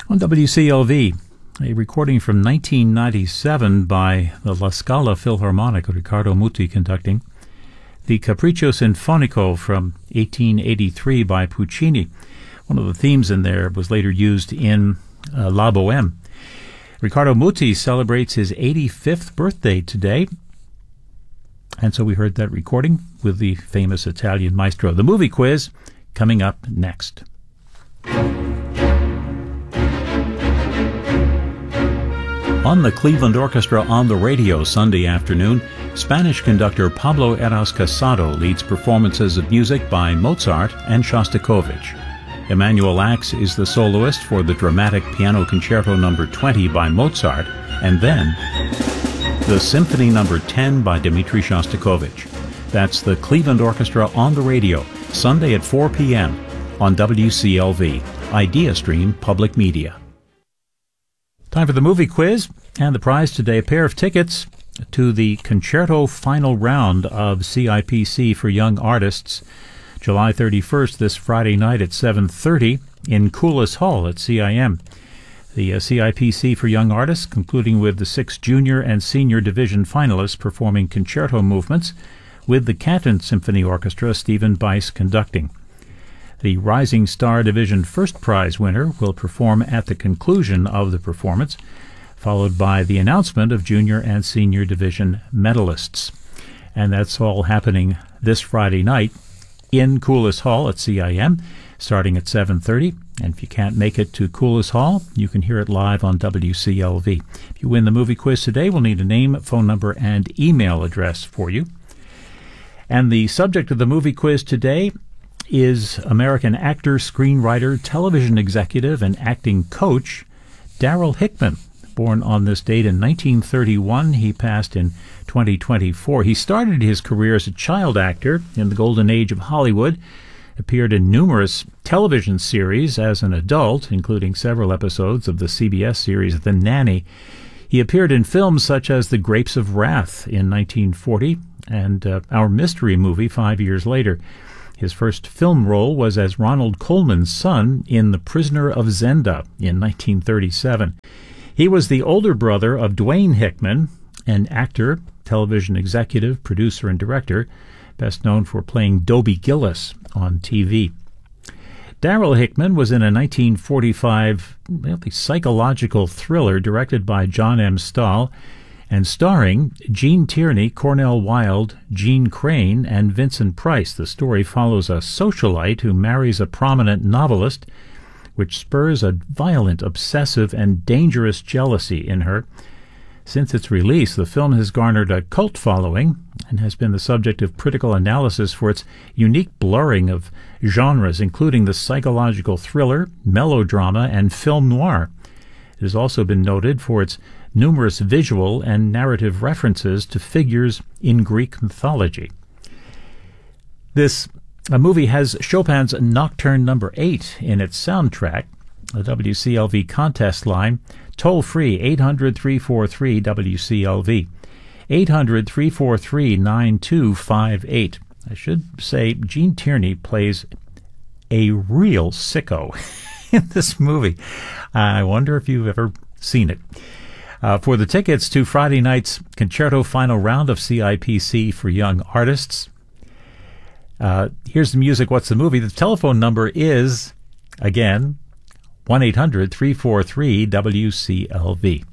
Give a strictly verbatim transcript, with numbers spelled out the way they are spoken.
On W C L V, a recording from nineteen ninety-seven by the La Scala Philharmonic, Riccardo Muti conducting. The Capriccio Sinfonico from eighteen eighty-three by Puccini. One of the themes in there was later used in uh, La Bohème. Riccardo Muti celebrates his eighty-fifth birthday today, and so we heard that recording with the famous Italian maestro. The movie quiz coming up next. On the Cleveland Orchestra on the Radio Sunday afternoon, Spanish conductor Pablo Eras Casado leads performances of music by Mozart and Shostakovich. Emanuel Ax is the soloist for the dramatic Piano Concerto number twenty by Mozart, and then the Symphony number ten by Dmitri Shostakovich. That's the Cleveland Orchestra on the Radio, Sunday at four p.m. on W C L V, IdeaStream Public Media. Time for the movie quiz, and the prize today, a pair of tickets to the Concerto Final Round of C I P C for Young Artists, July thirty-first, this Friday night at seven thirty in Coulis Hall at C I M. The uh, C I P C for Young Artists, concluding with the six junior and senior division finalists performing concerto movements, with the Canton Symphony Orchestra, Stephen Bice, conducting. The Rising Star Division First Prize winner will perform at the conclusion of the performance, followed by the announcement of Junior and Senior Division medalists. And that's all happening this Friday night in Coulis Hall at C I M, starting at seven thirty. And if you can't make it to Coulis Hall, you can hear it live on W C L V. If you win the movie quiz today, we'll need a name, phone number, and email address for you. And the subject of the movie quiz today is American actor, screenwriter, television executive, and acting coach Darryl Hickman. Born on this date in nineteen thirty-one, he passed in twenty twenty-four. He started his career as a child actor in the golden age of Hollywood, appeared in numerous television series as an adult, including several episodes of the C B S series The Nanny. He appeared in films such as The Grapes of Wrath in nineteen forty and uh, Our Mystery Movie five years later. His first film role was as Ronald Colman's son in The Prisoner of Zenda in nineteen thirty-seven. He was the older brother of Dwayne Hickman, an actor, television executive, producer, and director, best known for playing Dobie Gillis on T V. Darryl Hickman was in a nineteen forty-five really psychological thriller directed by John M. Stahl and starring Gene Tierney, Cornell Wilde, Gene Crane, and Vincent Price. The story follows a socialite who marries a prominent novelist, which spurs a violent, obsessive, and dangerous jealousy in her. Since its release, the film has garnered a cult following and has been the subject of critical analysis for its unique blurring of genres, including the psychological thriller, melodrama, and film noir. It has also been noted for its numerous visual and narrative references to figures in Greek mythology. This a movie has Chopin's Nocturne number eight in its soundtrack. The W C L V contest line, toll-free, eight hundred, three four three, W C L V, eight hundred, three four three, nine two five eight. I should say Gene Tierney plays a real sicko in this movie. I wonder if you've ever seen it. Uh, for the tickets to Friday night's Concerto Final Round of C I P C for Young Artists, uh, here's the music, what's the movie? The telephone number is, again, one eight hundred, three four three, W C L V.